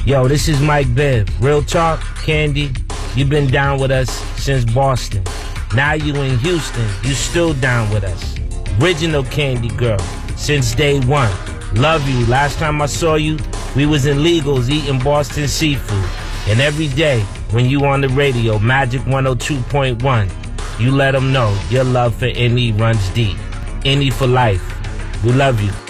Yo, this is Mike Biv. Real talk, Candy, you've been down with us since Boston. Now you in Houston, you still down with us. Original Candy Girl, since day one. Love you. Last time I saw you, we was in Legals eating Boston seafood. And every day, when you on the radio, Magic 102.1, you let them know your love for NE runs deep. NE for life. We love you.